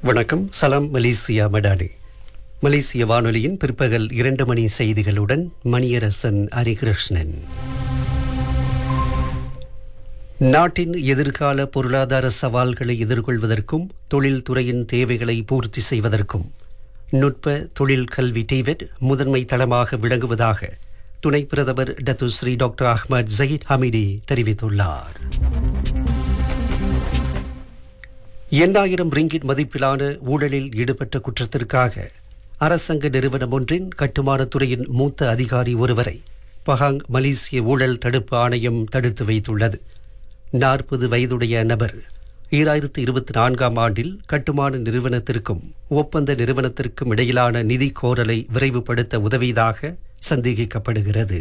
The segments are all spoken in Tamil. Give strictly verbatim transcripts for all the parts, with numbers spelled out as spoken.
வணக்கம். சலாம் மலேசியா மடானி. மலேசிய வானொலியின் பிற்பகல் இரண்டு மணி செய்திகளுடன் மணியரசன் ஹரிகிருஷ்ணன். நாட்டின் எதிர்கால பொருளாதார சவால்களை எதிர்கொள்வதற்கும் தொழில்துறையின் தேவைகளை பூர்த்தி செய்வதற்கும் நுட்ப தொழில் கல்வி டிவெட் முதன்மை தளமாக விளங்குவதாக துணை பிரதமர் Datuk Seri doctor Ahmad Zahid Hamidi தெரிவித்துள்ளார். எண்ணாயிரம் ரிங்கிட் மதிப்பிலான ஊழலில் ஈடுபட்ட குற்றத்திற்காக அரசாங்க நிறுவனம் ஒன்றின் கட்டுமானத் துறையின் மூத்த அதிகாரி ஒருவரை பஹாங் மலேசிய ஊழல் தடுப்பு ஆணையம் தடுத்து வைத்துள்ளது. நாற்பது வயதுடைய நபர் ஈராயிரத்து இருபத்தி நான்காம் ஆண்டில் கட்டுமான நிறுவனத்திற்கும் ஒப்பந்த நிறுவனத்திற்கும் இடையிலான நிதி கோரலை விரைவுபடுத்த உதவியதாக சந்தேகிக்கப்படுகிறது.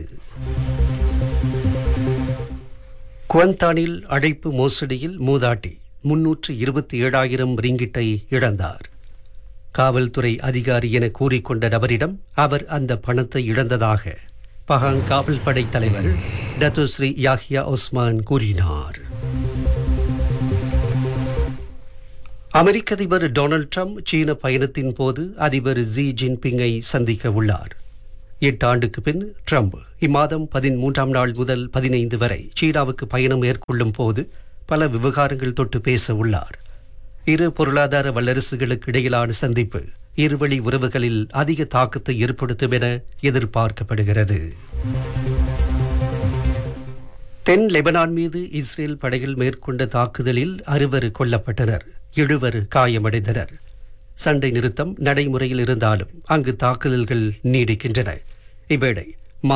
குவந்தானில் அழைப்பு மோசடியில் மூதாட்டி முன்னூற்று இருபத்தி ஏழாயிரம் ரிங்கிட்டை இழந்தார். காவல்துறை அதிகாரி என கூறிக்கொண்ட நபரிடம் அவர் அந்த பணத்தை இழந்ததாக பஹாங் காவல் படை தலைவர் டத்துஸ்ரீ யாஹியா ஒஸ்மான் கூறினார். அமெரிக்க அதிபர் டொனால்ட் ட்ரம்ப் சீன பயணத்தின் போது அதிபர் ஜி ஜின்பிங்கை சந்திக்க உள்ளார். எட்டு ஆண்டுக்கு பின் ட்ரம்ப் இம்மாதம் பதிமூன்றாம் நாள் முதல் பதினைந்து வரை சீனாவுக்கு பயணம் மேற்கொள்ளும் போது பல விவகாரங்கள் தொட்டு பேச உள்ளார். இரு பொருளாதார வல்லரசுகளுக்கு இடையிலான சந்திப்பு இருவழி உறவுகளில் அதிக தாக்கத்தை ஏற்படுத்தும் என எதிர்பார்க்கப்படுகிறது. தென் லெபனான் மீது இஸ்ரேல் படைகள் மேற்கொண்ட தாக்குதலில் அறுவர் கொல்லப்பட்டனர், எழுவர் காயமடைந்தனர். சண்டை நிறுத்தம் நடைமுறையில் இருந்தாலும் அங்கு தாக்குதல்கள் நீடிக்கின்றன. இவ்வேளை